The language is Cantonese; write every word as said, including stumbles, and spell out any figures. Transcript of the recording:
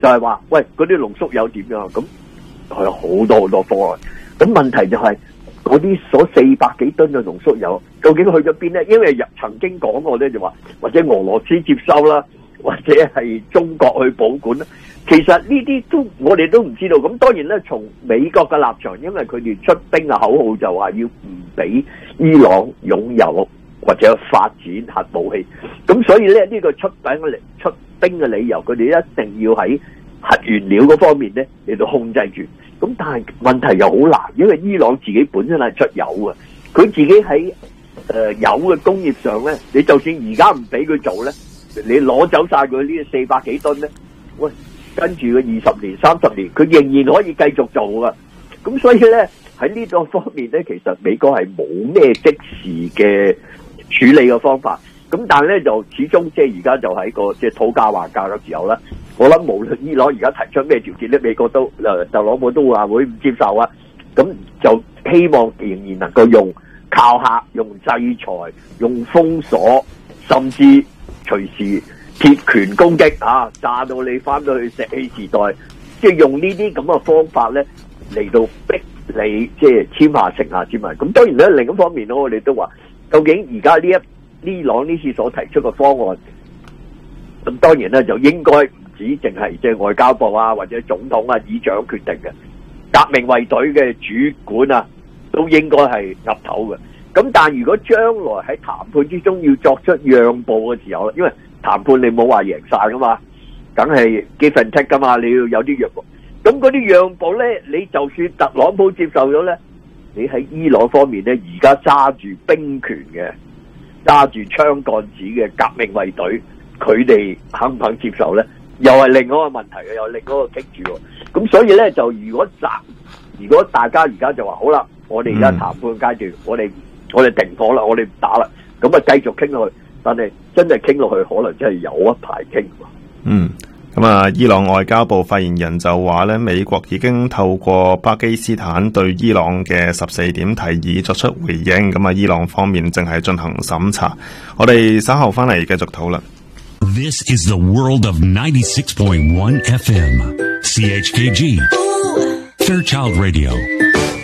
就係話喂嗰啲濃縮鈾點樣？咁係有好多好多方案。咁問題就係嗰啲所四百幾噸嘅濃縮鈾究竟去咗邊咧？因為曾經講過咧，就話或者俄羅斯接收啦，或者係中國去保管啦。其實呢啲都我哋都唔知道。咁當然咧，從美國嘅立場，因為佢哋出兵嘅口號就話要唔俾伊朗擁有或者發展核武器，咁所以咧呢、呢個出兵嘅出兵嘅理由，佢哋一定要喺核原料嗰方面咧嚟到控制住。咁但係問題又好難，因為伊朗自己本身係出鈾啊，佢自己喺誒鈾嘅工業上咧，你就算而家唔俾佢做咧，你攞走晒佢呢四百幾噸咧，喂，跟住佢二十年、三十年，佢仍然可以繼續做噶。咁所以咧喺呢個方面咧，其實美國係冇咩即時嘅處理嘅方法。咁但係咧就始終即係而家就喺個即係討價還價嘅時候咧，我諗無論伊朗而家提出咩條件咧，美國都誒特朗普都話會唔接受啊。咁就希望仍然能夠用靠嚇、用制裁、用封鎖，甚至隨時鐵拳攻擊啊，炸到你翻到去石器時代，即係用呢啲咁嘅方法咧嚟到逼你即係簽下成下簽埋。咁當然咧另一方面咧，我哋都話究竟而家呢一伊朗呢次所提出嘅方案，咁當然咧就應該唔止淨係即係外交部啊或者總統啊議長決定嘅，革命衛隊嘅主管啊都應該係岌頭嘅。咁但係如果將來喺談判之中要作出讓步嘅時候，因為談判你冇話贏晒噶嘛，梗係 give and take 噶嘛，你要有啲讓步。咁嗰啲讓步咧，你就算特朗普接受咗咧，你喺伊朗方面咧，而家揸住兵權嘅、揸住槍桿子嘅革命衛隊，佢哋肯唔肯接受咧？又係另外一個問題嘅，又係另外一個棘住。咁所以咧，就如果集，如果大家而家就話好啦，我哋而家談判階段，嗯、我哋我哋停火啦，我哋唔打啦，咁啊繼續傾落去。但係真係傾落去，可能真係有一排傾。 嗯，咁啊，伊朗外交部發言人就話咧，美國已經透過巴基斯坦對伊朗嘅十四點提議作出回應，咁啊，伊朗方面正係進行審查。我哋稍後翻嚟繼續討論。 This is the world of ninety-six point one F M C H K G Fairchild Radio。